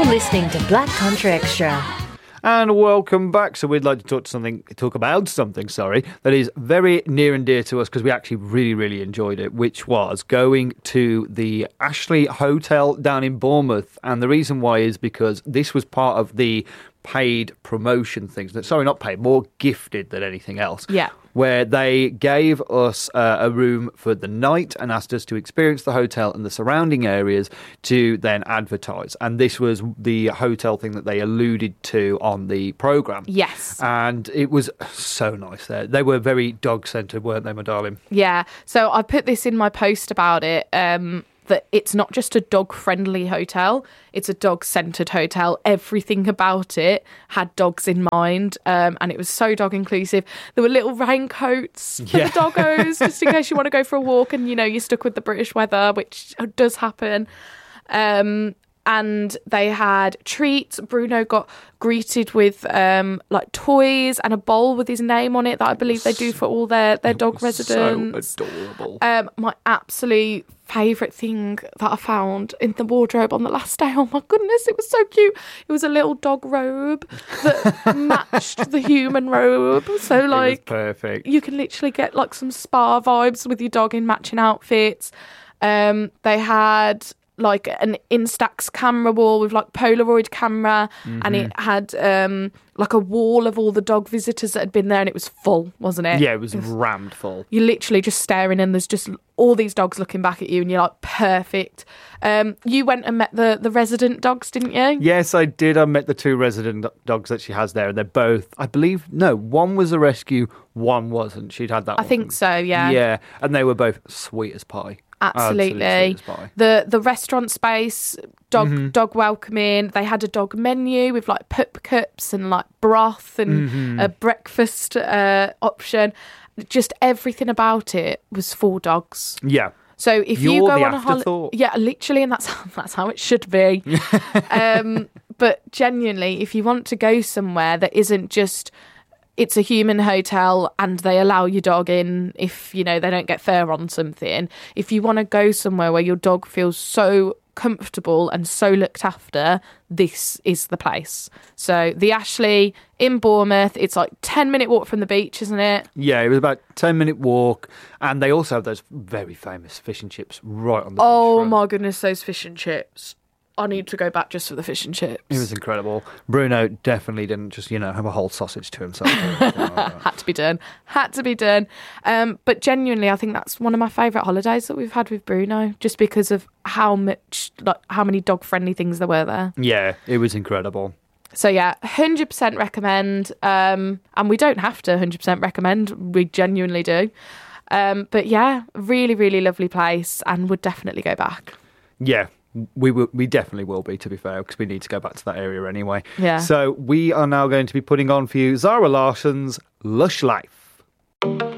listening to Black Country Extra. And welcome back. So we'd like to talk about something that is very near and dear to us because we actually really, really enjoyed it, which was going to the Ashley Hotel down in Bournemouth. And the reason why is because this was part of the paid promotion things. Sorry, not paid, more gifted than anything else. Yeah. Where they gave us a room for the night and asked us to experience the hotel and the surrounding areas to then advertise. And this was the hotel thing that they alluded to on the programme. Yes. And it was so nice there. They were very dog-centred, weren't they, my darling? Yeah. So I put this in my post about it, that it's not just a dog-friendly hotel, it's a dog-centred hotel. Everything about it had dogs in mind, and it was so dog-inclusive. There were little raincoats for the doggos, just in case you want to go for a walk and, you're stuck with the British weather, which does happen. And they had treats. Bruno got greeted with toys and a bowl with his name on it that I believe they do for all their dog residents. So adorable. My absolute favourite thing that I found in the wardrobe on the last day, oh my goodness, it was so cute. It was a little dog robe that matched the human robe. So it was perfect. You can literally get some spa vibes with your dog in matching outfits. They had an Instax camera wall with Polaroid camera, and it had a wall of all the dog visitors that had been there, and it was full, wasn't it? Yeah, it was rammed full. You're literally just staring, and there's just all these dogs looking back at you, and you're like, perfect. You went and met the resident dogs, didn't you? Yes, I did. I met the two resident dogs that she has there, and they're both, I believe, no, one was a rescue, one wasn't. She'd had that I think so, yeah. Yeah, and they were both sweet as pie. Absolutely. The restaurant space, dog welcoming. They had a dog menu with pup cups and broth and a breakfast option. Just everything about it was for dogs. Yeah. So if you go on a holiday, yeah, literally, and that's how it should be. But genuinely, if you want to go somewhere that isn't just, it's a human hotel and they allow your dog in if, they don't get fur on something. If you want to go somewhere where your dog feels so comfortable and so looked after, this is the place. So the Ashley in Bournemouth, it's 10-minute walk from the beach, isn't it? Yeah, it was about 10-minute walk. And they also have those very famous fish and chips right on the beach. Oh my goodness, those fish and chips. I need to go back just for the fish and chips. It was incredible. Bruno definitely didn't just, have a whole sausage to himself. Had to be done. But genuinely, I think that's one of my favourite holidays that we've had with Bruno, just because of how many dog-friendly things there were there. Yeah, it was incredible. So yeah, 100% recommend. And we don't have to 100% recommend. We genuinely do. But yeah, really, really lovely place, and would definitely go back. Yeah. We definitely will be, to be fair, because we need to go back to that area anyway. Yeah. So we are now going to be putting on for you Zara Larsson's Lush Life.